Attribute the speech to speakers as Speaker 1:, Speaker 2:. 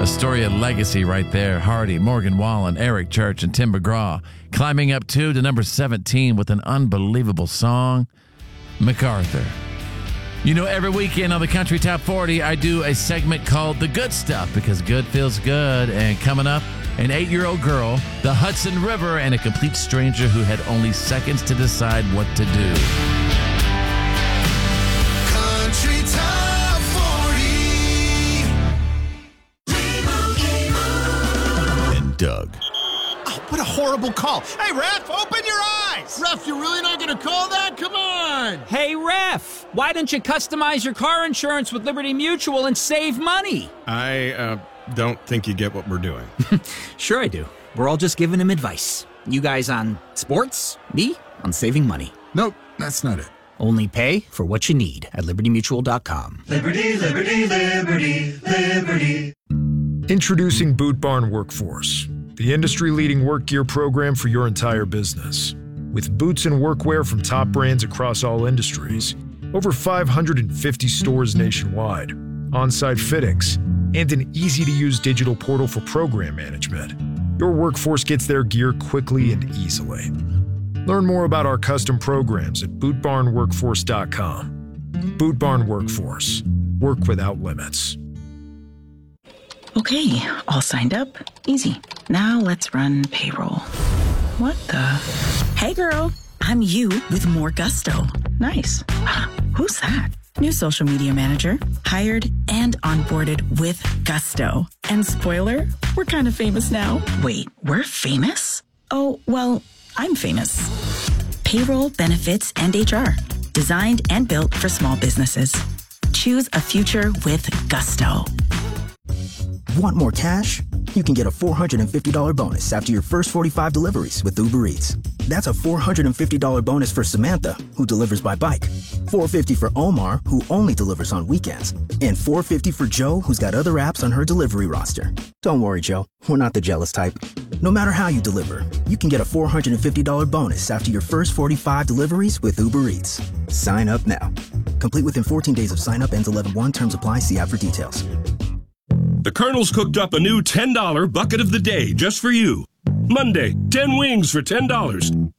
Speaker 1: A story of legacy right there. Hardy, Morgan Wallen, Eric Church, and Tim McGraw climbing up 2 to number 17 with an unbelievable song, MacArthur. You know, every weekend on the Country Top 40, I do a segment called The Good Stuff because good feels good. And coming up, an 8-year-old girl, the Hudson River, and a complete stranger who had only seconds to decide what to do.
Speaker 2: Country Top 40.
Speaker 1: And Doug.
Speaker 3: Oh, what a horrible call. Hey, Ref, open your eyes.
Speaker 4: Ref, you're really not going to call that? Come on.
Speaker 5: Hey, Ref, why don't you customize your car insurance with Liberty Mutual and save money?
Speaker 6: I don't think you get what we're doing.
Speaker 5: Sure I do. We're all just giving him advice. You guys on sports, me on saving money.
Speaker 4: Nope, that's not it.
Speaker 5: Only pay for what you need at libertymutual.com.
Speaker 2: Liberty, liberty, liberty, liberty.
Speaker 7: Introducing Boot Barn Workforce, the industry-leading work gear program for your entire business. With boots and workwear from top brands across all industries, over 550 stores nationwide, on-site fittings, and an easy-to-use digital portal for program management, your workforce gets their gear quickly and easily. Learn more about our custom programs at bootbarnworkforce.com. Boot Barn Workforce. Work without limits.
Speaker 8: Okay, all signed up. Easy. Now let's run payroll. What the? Hey girl, I'm you with more gusto. Nice. Who's that? New social media manager. Hired and onboarded with gusto. And spoiler, we're kind of famous now. Wait, we're famous? Oh, well, I'm famous. Payroll, benefits, and HR. Designed and built for small businesses. Choose a future with gusto.
Speaker 9: Want more cash? You can get a $450 bonus after your first 45 deliveries with Uber Eats. That's a $450 bonus for Samantha, who delivers by bike. $450 for Omar, who only delivers on weekends. And $450 for Joe, who's got other apps on her delivery roster. Don't worry, Joe. We're not the jealous type. No matter how you deliver, you can get a $450 bonus after your first 45 deliveries with Uber Eats. Sign up now. Complete within 14 days of sign up. Ends 11/1. Terms apply. See app for details.
Speaker 10: The Colonel's cooked up a new $10 bucket of the day just for you. Monday, 10 wings for $10.